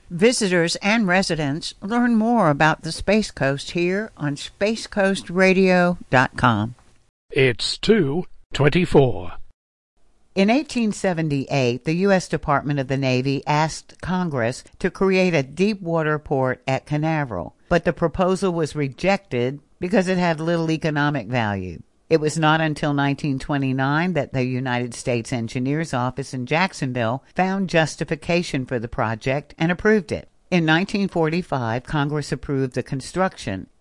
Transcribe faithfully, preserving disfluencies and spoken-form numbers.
Visitors and residents learn more about the Space Coast here on space coast radio dot com. It's two twenty-four. In eighteen seventy-eight, the U S Department of the Navy asked Congress to create a deep water port at Canaveral, but the proposal was rejected because it had little economic value. It was not until nineteen twenty-nine that the United States Engineers Office in Jacksonville found justification for the project and approved it. In nineteen forty-five, Congress approved the construction,